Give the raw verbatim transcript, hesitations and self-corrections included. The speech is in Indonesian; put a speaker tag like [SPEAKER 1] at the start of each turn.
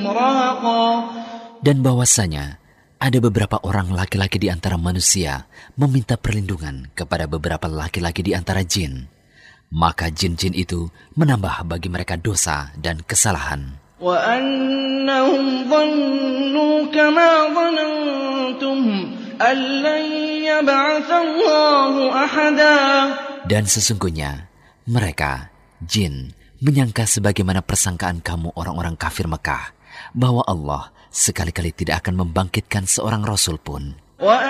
[SPEAKER 1] Dan bahwasanya ada beberapa orang laki-laki di antara manusia meminta perlindungan kepada beberapa laki-laki di antara jin. Maka jin-jin itu menambah bagi mereka dosa dan kesalahan.
[SPEAKER 2] وَأَنَّهُمْ ظَنُّوا كَمَا ظَنَنْتُمْ أَنْ لَنْ يَبْعَثَ اللَّهُ أَحَدًا.
[SPEAKER 1] Dan sesungguhnya mereka, jin, menyangka sebagaimana persangkaan kamu orang-orang kafir Mekah, bahwa Allah sekali-kali tidak akan membangkitkan seorang Rasul pun.